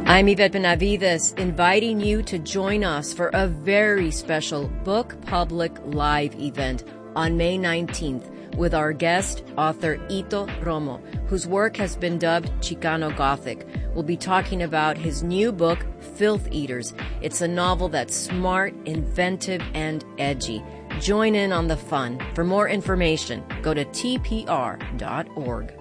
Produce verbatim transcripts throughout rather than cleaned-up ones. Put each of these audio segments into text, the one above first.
I'm Yvette Benavides, inviting you to join us for a very special Book Public Live event on May nineteenth with our guest, author Ito Romo, whose work has been dubbed Chicano Gothic. We'll be talking about his new book, Filth Eaters. It's a novel that's smart, inventive, and edgy. Join in on the fun. For more information, go to T P R dot org.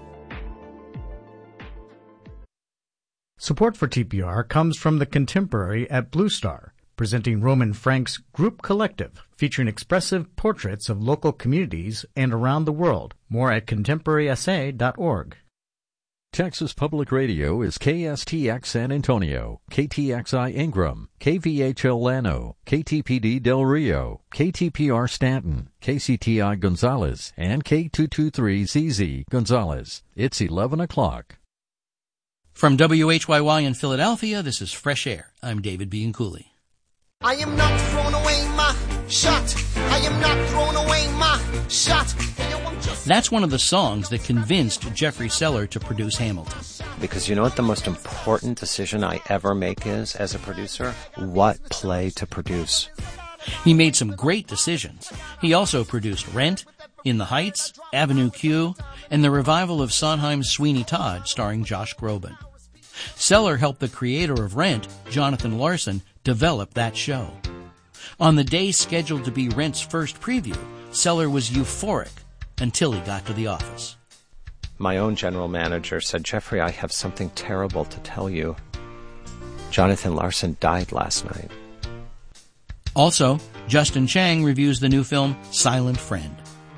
Support for T P R comes from The Contemporary at Blue Star, presenting Roman Frank's Group Collective, featuring expressive portraits of local communities and around the world. More at contemporary s a dot org. Texas Public Radio is K S T X San Antonio, K T X I Ingram, K V H L Llano, K T P D Del Rio, K T P R Stanton, K C T I Gonzales, and K two twenty-three Z Z Gonzales. It's eleven o'clock. From W H Y Y in Philadelphia, this is Fresh Air. I'm David Bianculli. I am not throwing away my shot. I am not throwing away my shot. That's one of the songs that convinced Jeffrey Seller to produce Hamilton. Because you know what the most important decision I ever make is, as a producer? What play to produce. He made some great decisions. He also produced Rent, In the Heights, Avenue Q, and the revival of Sondheim's Sweeney Todd starring Josh Groban. Seller helped the creator of Rent, Jonathan Larson, develop that show. On the day scheduled to be Rent's first preview, Seller was euphoric until he got to the office. My own general manager said, "Jeffrey, I have something terrible to tell you. Jonathan Larson died last night." Also, Justin Chang reviews the new film Silent Friend.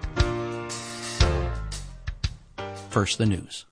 First, the news.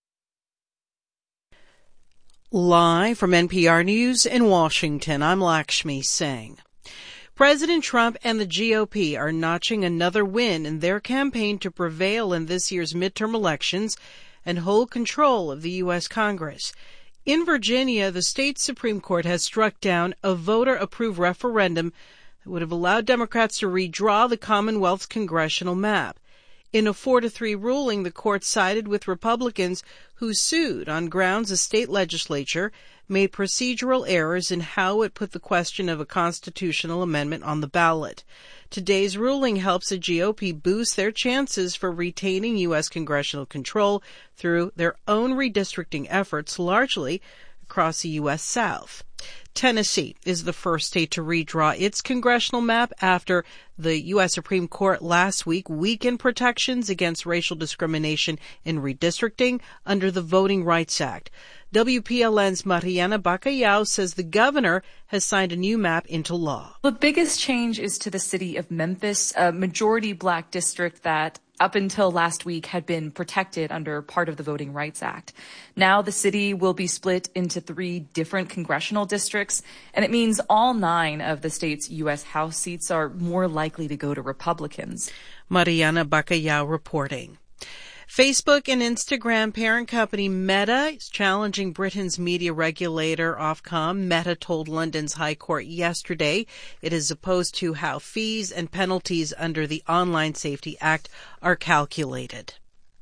Live from N P R News in Washington, I'm Lakshmi Singh. President Trump and the G O P are notching another win in their campaign to prevail in this year's midterm elections and hold control of the U S Congress. In Virginia, the state Supreme Court has struck down a voter-approved referendum that would have allowed Democrats to redraw the Commonwealth's congressional map. In a four to three ruling, the court sided with Republicans who sued on grounds the state legislature made procedural errors in how it put the question of a constitutional amendment on the ballot. Today's ruling helps the G O P boost their chances for retaining U S congressional control through their own redistricting efforts, largely across the U S South. Tennessee is the first state to redraw its congressional map after the U S Supreme Court last week weakened protections against racial discrimination in redistricting under the Voting Rights Act. W P L N's Mariana Bacallao says the governor has signed a new map into law. The biggest change is to the city of Memphis, a majority black district that up until last week had been protected under part of the Voting Rights Act. Now the city will be split into three different congressional districts, and it means all nine of the state's U S House seats are more likely to go to Republicans. Mariana Bacallao reporting. Facebook and Instagram parent company Meta is challenging Britain's media regulator Ofcom. Meta told London's High Court yesterday it is opposed to how fees and penalties under the Online Safety Act are calculated.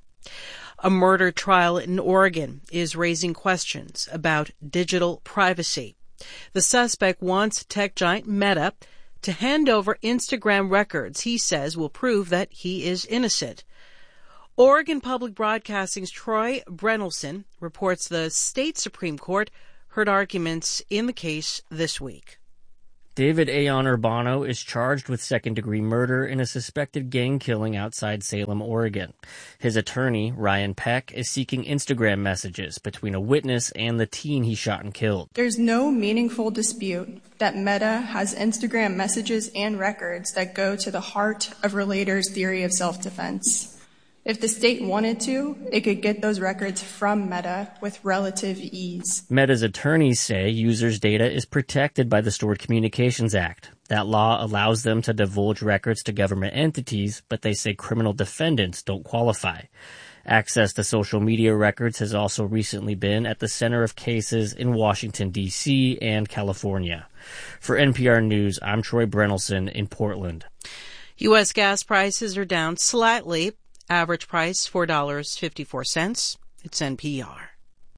A murder trial in Oregon is raising questions about digital privacy. The suspect wants tech giant Meta to hand over Instagram records he says will prove that he is innocent. Oregon Public Broadcasting's Troy Brenelson reports the state Supreme Court heard arguments in the case this week. David Aon Urbano is charged with second-degree murder in a suspected gang killing outside Salem, Oregon. His attorney, Ryan Peck, is seeking Instagram messages between a witness and the teen he shot and killed. There's no meaningful dispute that Meta has Instagram messages and records that go to the heart of Relator's theory of self-defense. If the state wanted to, it could get those records from Meta with relative ease. Meta's attorneys say users' data is protected by the Stored Communications Act. That law allows them to divulge records to government entities, but they say criminal defendants don't qualify. Access to social media records has also recently been at the center of cases in Washington, D C and California. For N P R News, I'm Troy Brenelson in Portland. U S gas prices are down slightly. Average price four dollars and fifty-four cents. It's N P R.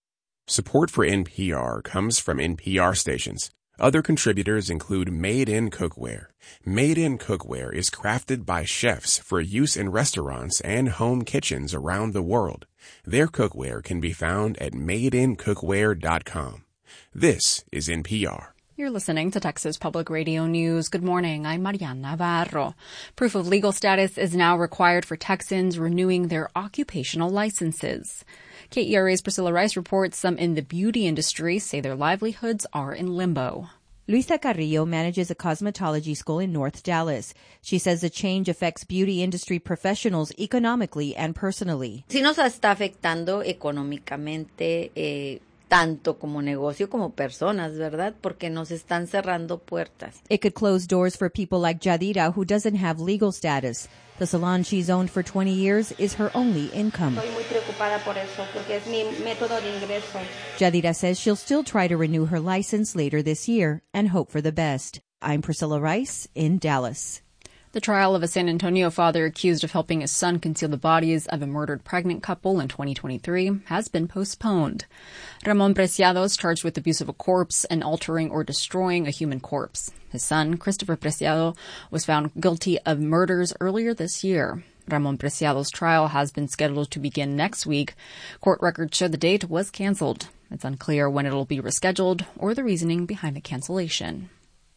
Support for N P R comes from N P R stations. Other contributors include Made in Cookware. Made in Cookware is crafted by chefs for use in restaurants and home kitchens around the world. Their cookware can be found at made in cookware dot com. This is N P R. You're listening to Texas Public Radio News. Good morning. I'm Mariana Navarro. Proof of legal status is now required for Texans renewing their occupational licenses. K E R A's Priscilla Rice reports some in the beauty industry say their livelihoods are in limbo. Luisa Carrillo manages a cosmetology school in North Dallas. She says the change affects beauty industry professionals economically and personally. Sí nos está afectando económicamente, eh, tanto como negocio como personas, ¿verdad? Porque nos están cerrando puertas. It could close doors for people like Yadira, who doesn't have legal status. The salon she's owned for twenty years is her only income. Estoy muy preocupada por eso, porque es mi método de ingreso. Yadira says she'll still try to renew her license later this year and hope for the best. I'm Priscilla Rice in Dallas. The trial of a San Antonio father accused of helping his son conceal the bodies of a murdered pregnant couple in twenty twenty-three has been postponed. Ramon Preciados charged with abuse of a corpse and altering or destroying a human corpse. His son, Christopher Preciado, was found guilty of murders earlier this year. Ramon Preciado's trial has been scheduled to begin next week. Court records show the date was canceled. It's unclear when it'll be rescheduled or the reasoning behind the cancellation.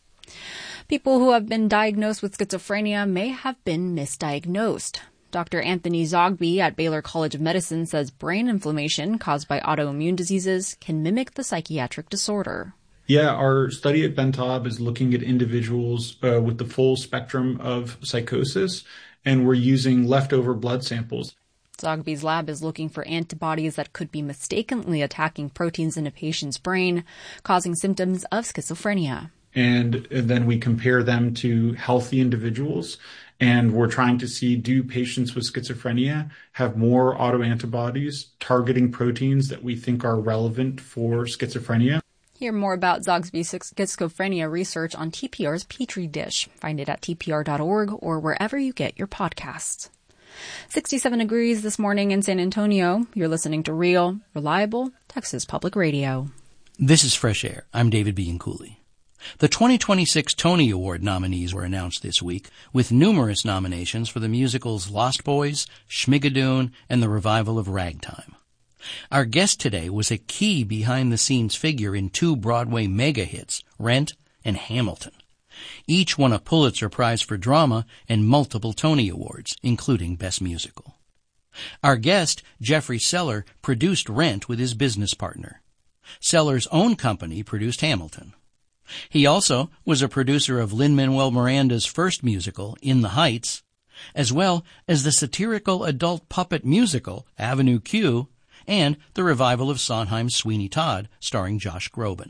People who have been diagnosed with schizophrenia may have been misdiagnosed. Doctor Anthony Zogby at Baylor College of Medicine says brain inflammation caused by autoimmune diseases can mimic the psychiatric disorder. Yeah, our study at Bentab is looking at individuals uh, with the full spectrum of psychosis, and we're using leftover blood samples. Zogby's lab is looking for antibodies that could be mistakenly attacking proteins in a patient's brain, causing symptoms of schizophrenia. And then we compare them to healthy individuals, and we're trying to see, do patients with schizophrenia have more autoantibodies targeting proteins that we think are relevant for schizophrenia? Hear more about Zogby's schizophrenia research on T P R's Petri Dish. Find it at T P R dot org or wherever you get your podcasts. sixty-seven degrees this morning in San Antonio. You're listening to Real, Reliable, Texas Public Radio. This is Fresh Air. I'm David Bianculli. The twenty twenty-six Tony Award nominees were announced this week, with numerous nominations for the musicals Lost Boys, Schmigadoon, and the revival of Ragtime. Our guest today was a key behind-the-scenes figure in two Broadway mega hits, Rent and Hamilton. Each won a Pulitzer Prize for Drama and multiple Tony Awards, including Best Musical. Our guest, Jeffrey Seller, produced Rent with his business partner. Seller's own company produced Hamilton. He also was a producer of Lin-Manuel Miranda's first musical, In the Heights, as well as the satirical adult puppet musical, Avenue Q, and the revival of Sondheim's Sweeney Todd, starring Josh Groban.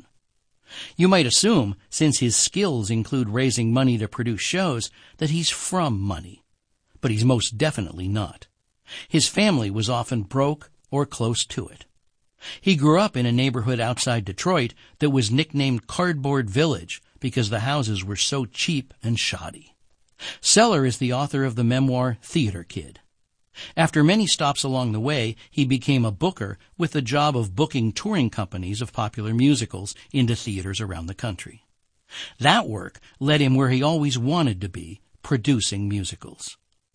You might assume, since his skills include raising money to produce shows, that he's from money. But he's most definitely not. His family was often broke or close to it. He grew up in a neighborhood outside Detroit that was nicknamed Cardboard Village because the houses were so cheap and shoddy. Seller is the author of the memoir Theater Kid. After many stops along the way, he became a booker with the job of booking touring companies of popular musicals into theaters around the country. That work led him where he always wanted to be, producing musicals.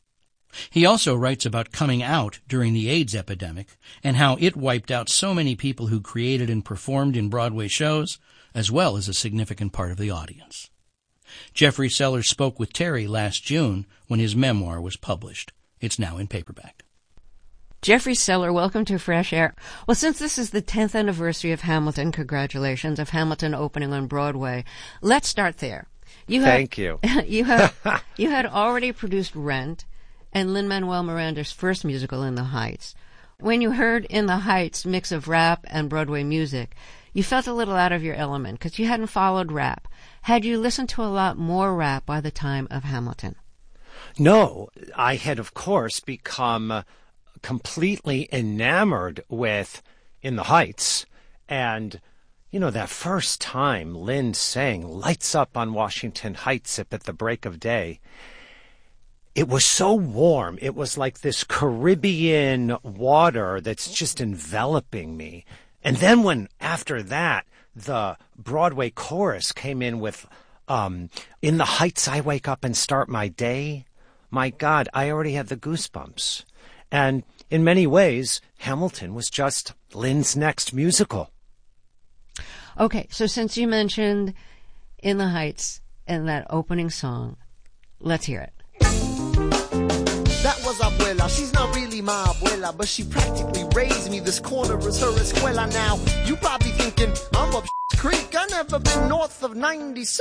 He also writes about coming out during the AIDS epidemic and how it wiped out so many people who created and performed in Broadway shows, as well as a significant part of the audience. Jeffrey Seller spoke with Terry last June when his memoir was published. It's now in paperback. Jeffrey Seller, welcome to Fresh Air. Well, since this is the tenth anniversary of Hamilton, congratulations, of Hamilton opening on Broadway. Let's start there. You Thank had, you. you, had, you had already produced Rent and Lin-Manuel Miranda's first musical, In the Heights. When you heard In the Heights' mix of rap and Broadway music, you felt a little out of your element because you hadn't followed rap. Had you listened to a lot more rap by the time of Hamilton? No, I had, of course, become completely enamored with In the Heights. And, you know, that first time Lynn sang Lights Up on Washington Heights at the break of day, it was so warm. It was like this Caribbean water that's just enveloping me. And then when, after that, the Broadway chorus came in with, um, In the Heights I Wake Up and Start My Day, my God, I already had the goosebumps. And in many ways, Hamilton was just Lynn's next musical. Okay, so since you mentioned In the Heights and that opening song, let's hear it. That was Abuela. She's not really my abuela, but she practically raised me. This corner is her escuela now. You probably thinking I'm up Creek. I never been north of ninety-six.